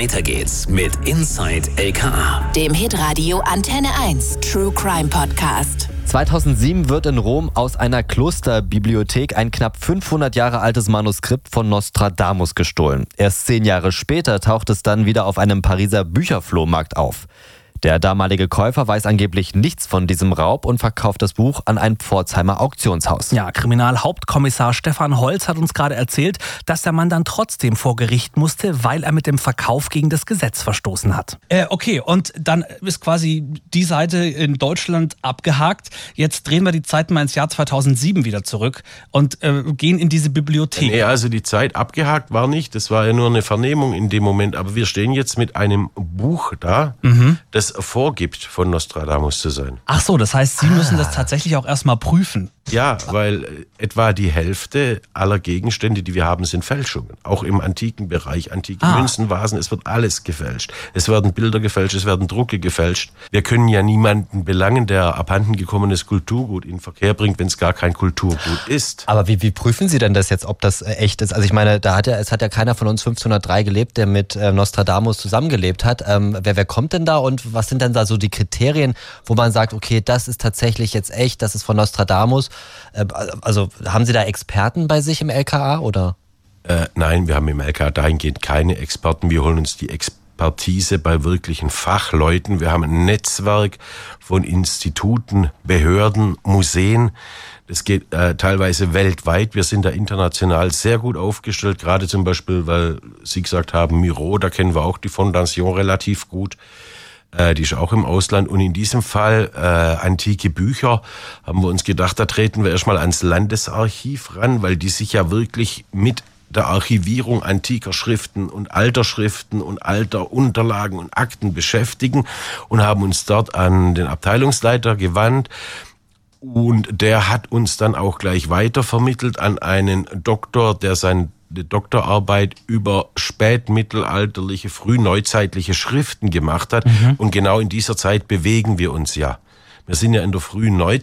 Weiter geht's mit Inside LKA, dem Hitradio Antenne 1 True Crime Podcast. 2007 wird in Rom aus einer Klosterbibliothek ein knapp 500 Jahre altes Manuskript von Nostradamus gestohlen. Erst 10 Jahre später taucht es dann wieder auf einem Pariser Bücherflohmarkt auf. Der damalige Käufer weiß angeblich nichts von diesem Raub und verkauft das Buch an ein Pforzheimer Auktionshaus. Ja, Kriminalhauptkommissar Stefan Holz hat uns gerade erzählt, dass der Mann dann trotzdem vor Gericht musste, weil er mit dem Verkauf gegen das Gesetz verstoßen hat. Okay, und dann ist quasi die Seite in Deutschland abgehakt. Jetzt drehen wir die Zeit mal ins Jahr 2007 wieder zurück und gehen in diese Bibliothek. Nee, also die Zeit abgehakt war nicht, das war ja nur eine Vernehmung in dem Moment, aber wir stehen jetzt mit einem Buch da, das vorgibt, von Nostradamus zu sein. Ach so, das heißt, Sie müssen das tatsächlich auch erstmal prüfen. Ja, weil etwa die Hälfte aller Gegenstände, die wir haben, sind Fälschungen. Auch im antiken Bereich, antike Münzen, Vasen, es wird alles gefälscht. Es werden Bilder gefälscht, es werden Drucke gefälscht. Wir können ja niemanden belangen, der abhanden gekommenes Kulturgut in Verkehr bringt, wenn es gar kein Kulturgut ist. Aber wie prüfen Sie denn das jetzt, ob das echt ist? Also ich meine, es hat ja keiner von uns 1503 gelebt, der mit Nostradamus zusammengelebt hat. Wer kommt denn da und was sind denn da so die Kriterien, wo man sagt, okay, das ist tatsächlich jetzt echt, das ist von Nostradamus? Also haben Sie da Experten bei sich im LKA oder? Nein, wir haben im LKA dahingehend keine Experten. Wir holen uns die Expertise bei wirklichen Fachleuten. Wir haben ein Netzwerk von Instituten, Behörden, Museen. Das geht teilweise weltweit. Wir sind da international sehr gut aufgestellt. Gerade zum Beispiel, weil Sie gesagt haben, Miro, da kennen wir auch die Fondation relativ gut. Die ist auch im Ausland. Und in diesem Fall antike Bücher, haben wir uns gedacht, da treten wir erstmal ans Landesarchiv ran, weil die sich ja wirklich mit der Archivierung antiker Schriften und alter Schriften und alter Unterlagen und Akten beschäftigen und haben uns dort an den Abteilungsleiter gewandt. Und der hat uns dann auch gleich weitervermittelt an einen Doktor, der seine Doktorarbeit über spätmittelalterliche, frühneuzeitliche Schriften gemacht hat. Und genau in dieser Zeit bewegen wir uns ja. Wir sind ja in der frühen Neuzeit.